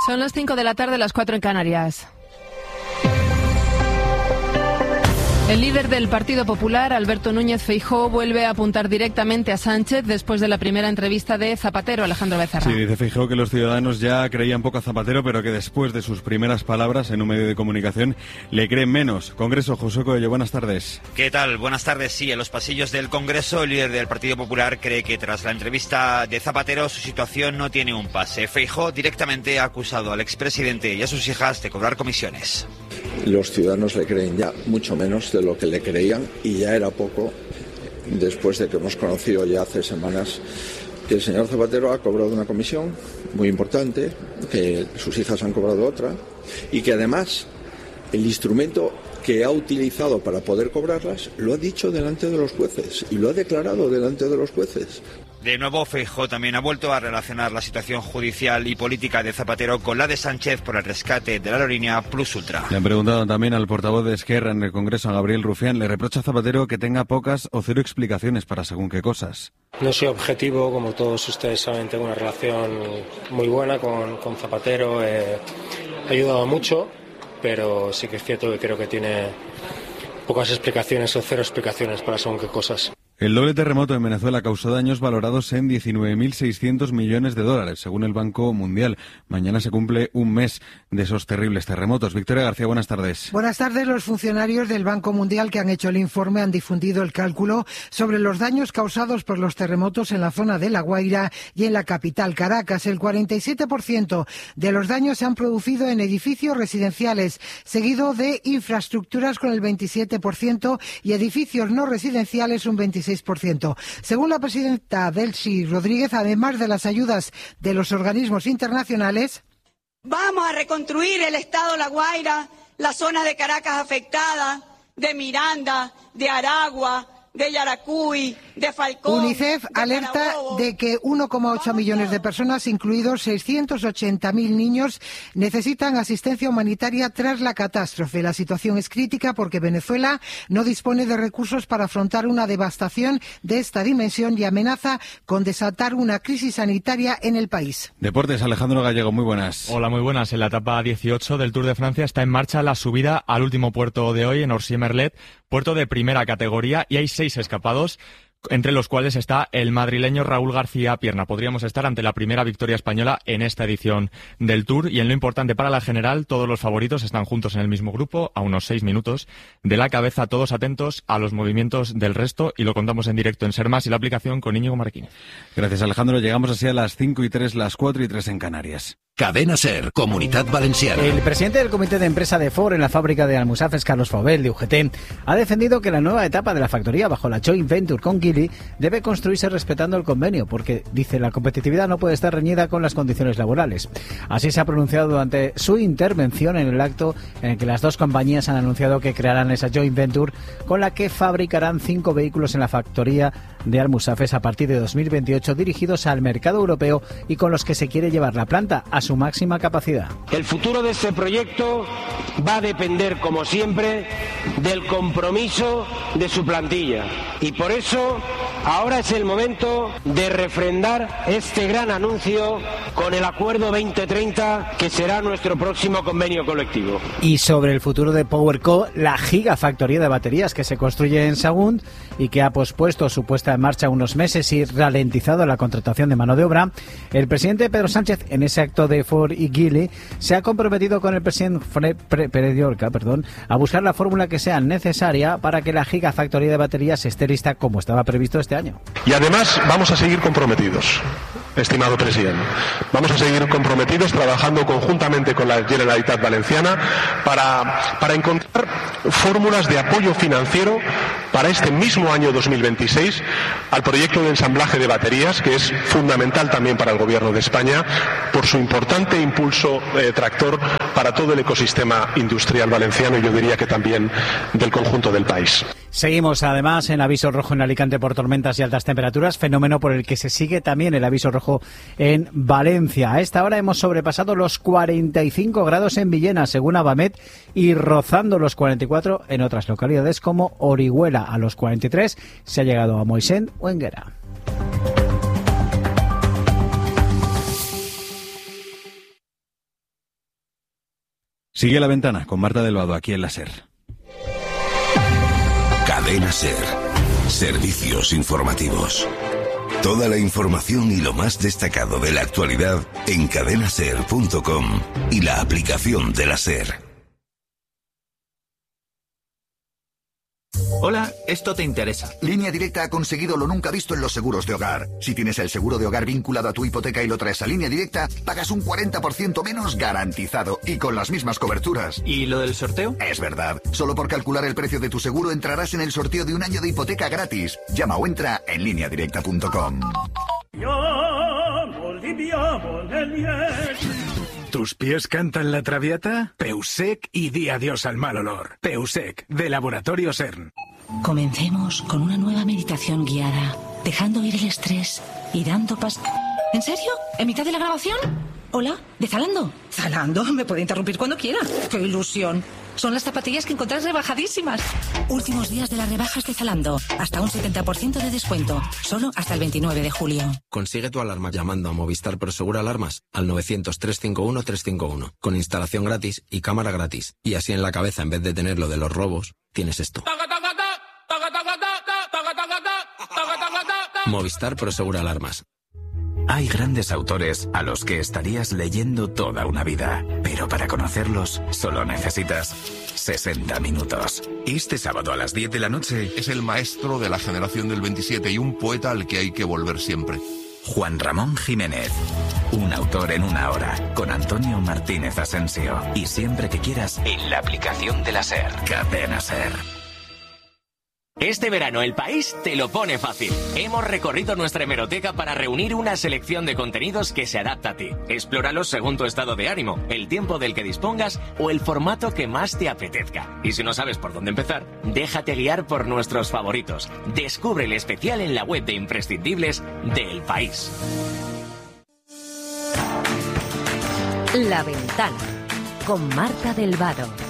Son las 5 de la tarde, las 4 en Canarias. El líder del Partido Popular, Alberto Núñez Feijóo, vuelve a apuntar directamente a Sánchez después de la primera entrevista de Zapatero, Alejandro Becerra. Sí, dice Feijóo que los ciudadanos ya creían poco a Zapatero, pero que después de sus primeras palabras en un medio de comunicación le creen menos. Congreso, José Coello, buenas tardes. ¿Qué tal? Buenas tardes. Sí, en los pasillos del Congreso, el líder del Partido Popular cree que tras la entrevista de Zapatero su situación no tiene un pase. Feijóo directamente ha acusado al expresidente y a sus hijas de cobrar comisiones. Los ciudadanos le creen ya mucho menos de lo que le creían y ya era poco después de que hemos conocido ya hace semanas que el señor Zapatero ha cobrado una comisión muy importante, que sus hijas han cobrado otra y que además el instrumento que ha utilizado para poder cobrarlas lo ha dicho delante de los jueces y lo ha declarado delante de los jueces. De nuevo, Feijóo también ha vuelto a relacionar la situación judicial y política de Zapatero con la de Sánchez por el rescate de la aerolínea Plus Ultra. Le han preguntado también al portavoz de Esquerra en el Congreso, a Gabriel Rufián. Le reprocha a Zapatero que tenga pocas o cero explicaciones para según qué cosas. No soy objetivo, como todos ustedes saben, tengo una relación muy buena con Zapatero, ha ayudado mucho, pero sí que es cierto que creo que tiene pocas explicaciones o cero explicaciones para según qué cosas. El doble terremoto en Venezuela causó daños valorados en 19.600 millones de dólares, según el Banco Mundial. Mañana se cumple un mes de esos terribles terremotos. Victoria García, buenas tardes. Buenas tardes. Los funcionarios del Banco Mundial que han hecho el informe han difundido el cálculo sobre los daños causados por los terremotos en la zona de La Guaira y en la capital, Caracas. El 47% de los daños se han producido en edificios residenciales, seguido de infraestructuras con el 27% y edificios no residenciales un 26%. Según la presidenta Delcy Rodríguez, además de las ayudas de los organismos internacionales, vamos a reconstruir el estado La Guaira, las zonas de Caracas afectadas, de Miranda, de Aragua, de Yaracuy, de Falcón. UNICEF alerta Carabobo de que 1,8 millones de personas, incluidos 680.000 niños, necesitan asistencia humanitaria tras la catástrofe. La situación es crítica porque Venezuela no dispone de recursos para afrontar una devastación de esta dimensión y amenaza con desatar una crisis sanitaria en el país. Deportes, Alejandro Gallego, muy buenas. Hola, muy buenas. En la etapa 18 del Tour de Francia está en marcha la subida al último puerto de hoy, en Orsier-Merlet, puerto de primera categoría, y hay 6 escapados, entre los cuales está el madrileño Raúl García Pierna. Podríamos estar ante la primera victoria española en esta edición del Tour, y en lo importante para la general, todos los favoritos están juntos en el mismo grupo, a unos 6 minutos de la cabeza, todos atentos a los movimientos del resto, y lo contamos en directo en Ser Más y la aplicación con Íñigo Marquínez. Gracias, Alejandro. Llegamos así a las 5:03, las 4:03 en Canarias. Cadena Ser, Comunitat Valenciana. El presidente del comité de empresa de Ford en la fábrica de Almusafes, Carlos Faubel, de UGT, ha defendido que la nueva etapa de la factoría bajo la joint venture con Geely debe construirse respetando el convenio, porque, dice, la competitividad no puede estar reñida con las condiciones laborales. Así se ha pronunciado durante su intervención en el acto en el que las dos compañías han anunciado que crearán esa joint venture con la que fabricarán 5 vehículos en la factoría de Almusafes a partir de 2028, dirigidos al mercado europeo y con los que se quiere llevar la planta a su máxima capacidad. El futuro de este proyecto va a depender, como siempre, del compromiso de su plantilla. Y por eso, ahora es el momento de refrendar este gran anuncio con el Acuerdo 2030, que será nuestro próximo convenio colectivo. Y sobre el futuro de PowerCo, la gigafactoría de baterías que se construye en Sagunt y que ha pospuesto su puesta en marcha unos meses y ralentizado la contratación de mano de obra, el presidente Pedro Sánchez, en ese acto de Ford y Geely, se ha comprometido con el presidente Pérez de Orca, a buscar la fórmula que sea necesaria para que la gigafactoría de baterías esté lista como estaba previsto este año. Y además vamos a seguir comprometidos, estimado presidente. Vamos a seguir comprometidos trabajando conjuntamente con la Generalitat Valenciana para encontrar fórmulas de apoyo financiero para este mismo año 2026 al proyecto de ensamblaje de baterías, que es fundamental también para el Gobierno de España por su importante impulso tractor para todo el ecosistema industrial valenciano y yo diría que también del conjunto del país. Seguimos además en aviso rojo en Alicante por tormentas y altas temperaturas, fenómeno por el que se sigue también el aviso rojo en Valencia. A esta hora hemos sobrepasado los 45 grados en Villena, según Abamet, y rozando los 44 en otras localidades como Orihuela. A los 43 se ha llegado a Moixent o Enguera. Sigue La Ventana con Marta del Vado aquí en la SER. Cadena SER. Servicios informativos. Toda la información y lo más destacado de la actualidad en cadenaser.com y la aplicación de la SER. Hola, esto te interesa. Línea Directa ha conseguido lo nunca visto en los seguros de hogar. Si tienes el seguro de hogar vinculado a tu hipoteca y lo traes a Línea Directa, pagas un 40% menos garantizado y con las mismas coberturas. ¿Y lo del sorteo? Es verdad. Solo por calcular el precio de tu seguro entrarás en el sorteo de un año de hipoteca gratis. Llama o entra en lineadirecta.com. ¿Tus pies cantan la Traviata? Peusec y di adiós al mal olor. Peusec, de Laboratorio CERN. Comencemos con una nueva meditación guiada, dejando ir el estrés y dando ¿En serio? ¿En mitad de la grabación? Hola, ¿de Zalando? ¿Zalando? Me puede interrumpir cuando quiera. ¡Qué ilusión! Son las zapatillas que encontrás rebajadísimas. Últimos días de las rebajas de Zalando. Hasta un 70% de descuento. Solo hasta el 29 de julio. Consigue tu alarma llamando a Movistar Prosegur Alarmas al 900-351-351. Con instalación gratis y cámara gratis. Y así en la cabeza, en vez de tener lo de los robos, tienes esto. Movistar Prosegur Alarmas. Hay grandes autores a los que estarías leyendo toda una vida, pero para conocerlos solo necesitas 60 minutos. Este sábado a las 10 de la noche es el maestro de la generación del 27 y un poeta al que hay que volver siempre. Juan Ramón Jiménez, un autor en una hora, con Antonio Martínez Asensio. Y siempre que quieras, en la aplicación de la SER. Cadena SER. Este verano El País te lo pone fácil. Hemos recorrido nuestra hemeroteca para reunir una selección de contenidos que se adapta a ti. Explóralos según tu estado de ánimo, el tiempo del que dispongas o el formato que más te apetezca. Y si no sabes por dónde empezar, déjate guiar por nuestros favoritos. Descubre el especial en la web de imprescindibles de El País. La Ventana con Marta del Vado.